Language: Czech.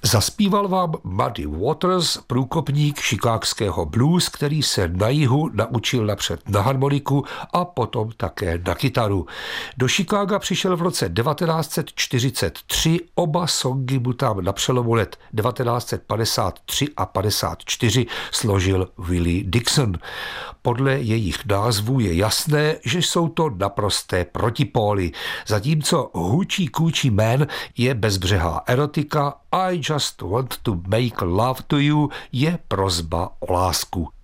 Zaspíval vám Muddy Waters, průkopník chicagského blues, který se na jihu naučil napřed na harmoniku a potom také na kytaru. Do Chicaga přišel v roce 1943, oba songy mu tam na přelomu let 1953 a 54 složil Willie Dixon. Podle jejich názvů je jasné, že jsou to naprosté protipóly. Zatímco Hoochie Coochie Man je bezbřehá erotika, I Just Want to Make Love to You je prosba o lásku.